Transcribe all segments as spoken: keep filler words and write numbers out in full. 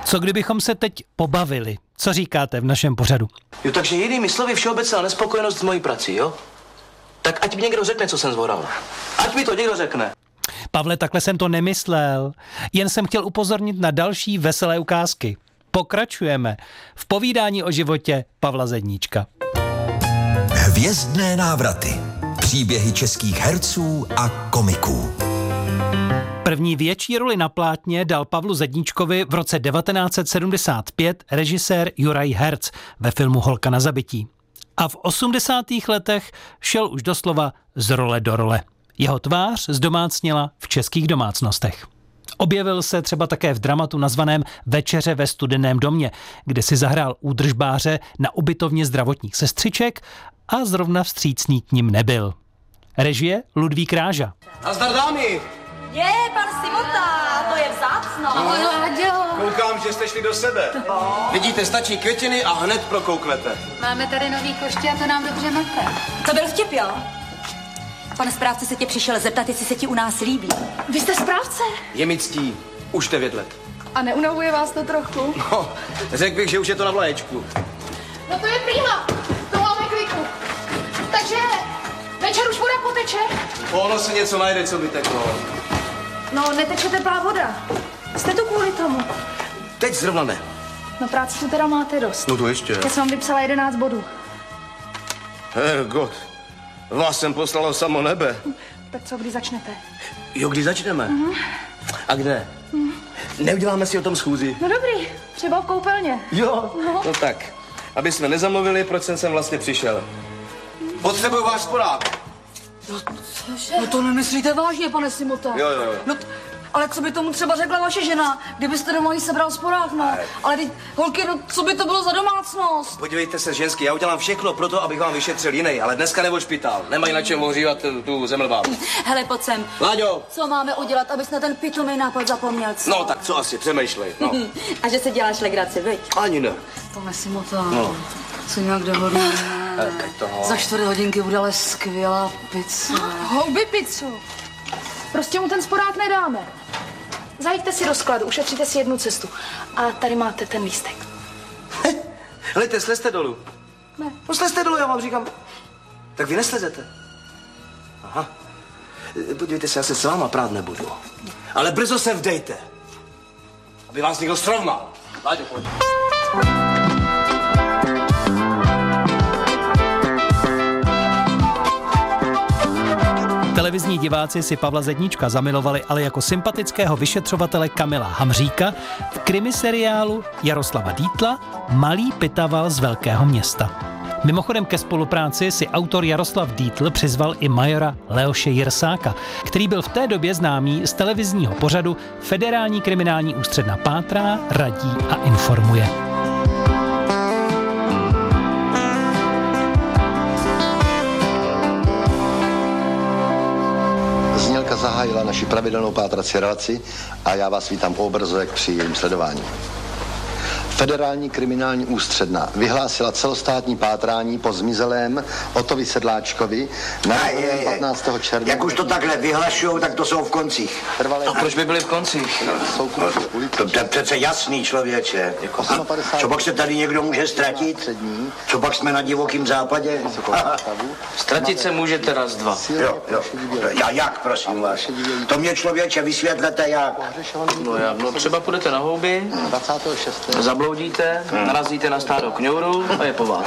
Co kdybychom se teď pobavili? Co říkáte v našem pořadu? Jo, takže jinými slovy všeobecná nespokojenost s mojí prací, jo? Tak ať mi někdo řekne, co jsem zvoral. Ať mi to někdo řekne. Pavle, takhle jsem to nemyslel. Jen jsem chtěl upozornit na další veselé ukázky. Pokračujeme v povídání o životě Pavla Zedníčka. Hvězdné návraty. Příběhy českých herců a komiků. První větší roli na plátně dal Pavlu Zedníčkovi v roce devatenáct set sedmdesát pět režisér Juraj Herc ve filmu Holka na zabití. A v osmdesátých letech šel už doslova z role do role. Jeho tvář zdomácněla v českých domácnostech. Objevil se třeba také v dramatu nazvaném Večeře ve studeném domě, kde si zahrál údržbáře na ubytovně zdravotních sestřiček a zrovna vstřícný k nim nebyl. Režie Ludvík Ráža. Nazdar dámy! Je, pan Simota, to je vzácno. Ahoj, Láďo. Koukám, že jste šli do sebe. Vidíte, stačí květiny a hned prokouknete. Máme tady nový koště a to nám dobře mete. To byl vtip, jo? Pane správce se tě přišel zeptat, jestli se ti u nás líbí. Vy jste správce? Je mi ctí, už devět let. A neunavuje vás to trochu? No, řekl bych, že už je to na vlaječku. No to je prima, to máme kliku. Takže večer už voda poteče? Ono se něco najde, co by teklo. No, neteče teplá voda. Jste tu kvůli tomu? Teď zrovna ne. No práci tu teda máte dost. No to ještě. Já jsem vám vypsala jedenáct bodů. Hergot, vás jsem poslalo samo nebe. Tak co, kdy začnete? Jo, kdy začneme? Mm-hmm. A kde? Mm. Neuděláme si o tom schůzi? No dobrý, třeba v koupelně. Jo, no, no tak. Aby jsme nezamluvili, proč jsem sem vlastně přišel. Potřebuju váš sporák. No, cože? No to nemyslíte vážně, pane Simota. Jo, jo, jo. No, t- ale co by tomu třeba řekla vaše žena, kdybyste doma jí sebral sporák, no. Ne. Ale teď, holky, no, co by to bylo za domácnost? Podívejte se, ženský, já udělám všechno pro to, abych vám vyšetřil jiný, ale dneska nebo špitál. Nemají na čem ohřívat tu, tu zemlbábu. Hele, pojď sem. Láďo! Co máme udělat, abys na ten pitomý nápad zapomněl, co? No tak co asi, přemýšlej, no. A že se děláš legraci, viď? Ani ne. Pane Simota, No. co nějak dohodneme. Teď toho. Za čtvrt hodinky bude ale skvělá pizza. Houby pizzu. Prostě mu ten sporák nedáme. Zajďte si do skladu, ušetříte si jednu cestu. A tady máte ten lístek. Helejte, slezte dolů. Ne. No slezte dolů, já vám říkám. Tak vy neslezete. Aha. Podívejte se, já se s váma prát nebudu. Ale brzo se vdejte. Aby vás někdo srovnal. Láďo, pojď. Televizní diváci si Pavla Zedníčka zamilovali ale jako sympatického vyšetřovatele Kamila Hamříka v krimiseriálu Jaroslava Dietla Malý pitaval z velkého města. Mimochodem ke spolupráci si autor Jaroslav Dietl přizval i majora Leoše Jirsáka, který byl v té době známý z televizního pořadu Federální kriminální ústředna pátrá, radí a informuje. Znělka zahájila naši pravidelnou pátrací relaci a já vás vítám po obrazovek při jejím sledování. Federální kriminální ústředna vyhlásila celostátní pátrání po zmizelém Otovi Sedláčkovi na patnáctého června. Jak už to takhle vyhlašujou, tak to jsou v koncích. Trvalé... A proč by byli v koncích? Jsou No, to, to je přece jasný, člověče. Co pak se tady někdo může ztratit? Co pak jsme na divokým západě? Ztratit se můžete raz, dva. Jo, jo. Já jak, prosím vás? To mě, člověče, vysvětlete jak. No, já, no třeba půjdete na houby, dvacátého šestého zabloudíte, narazíte na stádo kňourů a je po vás.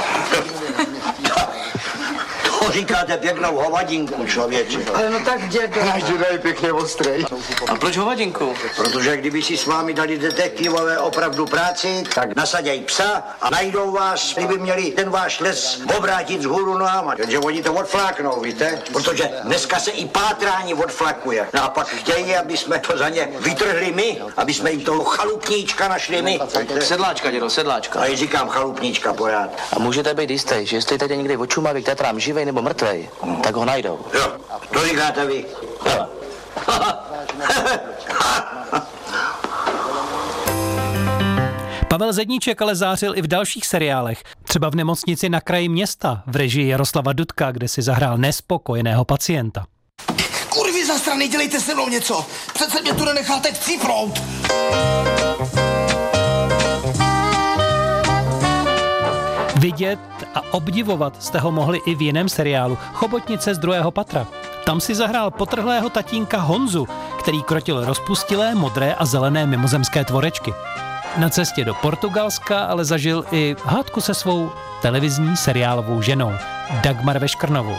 To říkáte pěknou hovadinku, člověče. Ale no tak dědo. Náš děda je pěkně ostrej. A proč hovadinku? Protože kdyby si s vámi dali detektivové opravdu práci, tak nasaděj psa a najdou vás, kdyby měli ten váš les obrátit z hůru nohama. Takže oni to odfláknou, víte? Protože dneska se i pátrání odflakuje. No a pak chtějí, aby jsme to za ně vytrhli my, aby jsme jim toho chalupníčka našli my. Sedláčka, dědo, sedláčka. A já říkám chalupníčka pořád. A můžete být jistý, že jestli tady někdy očumavý, k tetrám živej nebo mrtvej, tak ho najdou. Jo, to říkáte vy. Pavel Zedníček ale zářil i v dalších seriálech, třeba v Nemocnici na kraji města v režii Jaroslava Dudka, kde si zahrál nespokojeného pacienta. Kurvy za strany, dělejte se mnou něco. Přece mě tu nenecháte chcípnout. Vidět a obdivovat jste ho mohli i v jiném seriálu Chobotnice z druhého patra. Tam si zahrál potrhlého tatínka Honzu, který krotil rozpustilé, modré a zelené mimozemské tvorečky. Na cestě do Portugalska ale zažil i hádku se svou televizní seriálovou ženou Dagmar Veškrnovou.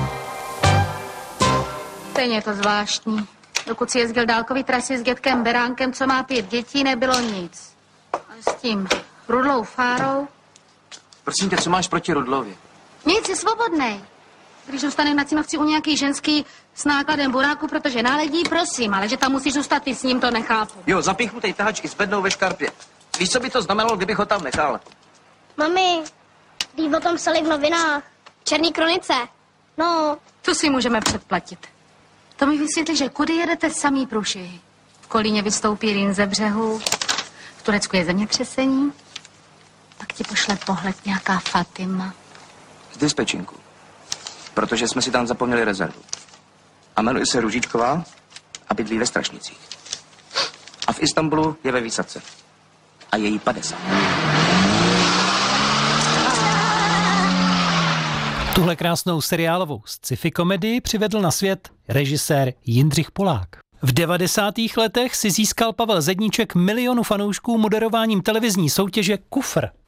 Stejně je to zvláštní. Dokud si jezdil dálkový trasy s dětkem Beránkem, co má pět dětí, nebylo nic. A s tím Rudlou Fárou... Prosím tě, co máš proti Rudlovi? Nic, je svobodnej. Když zůstaneš na Cínovci u nějaký ženský s nákladem buráku, protože náledí, prosím, ale že tam musíš zůstat ty s ním, to nechápu. Jo, zapíchnutej tahač i s bednou ve škarpě. Víš, co by to znamenalo, kdybych ho tam nechal? Mami, když o tom psali v novinách. Černý kronice. No. To si můžeme předplatit. To mi vysvětlí, že kudy jedete samý průšvihy. V Kolíně vystoupí Rýn ze břehu, v Turecku je zemětřesení, pak ti pošle pohled nějaká Fatima. Z dispečinku. Protože jsme si tam zapomněli rezervu. A jmenuje se Růžičková a bydlí ve Strašnicích. A v Istanbulu je ve výsadce. A je jí padesát. Tuhle krásnou seriálovou sci-fi komedii přivedl na svět režisér Jindřich Polák. V devadesátých letech si získal Pavel Zedníček milionu fanoušků moderováním televizní soutěže Kufr.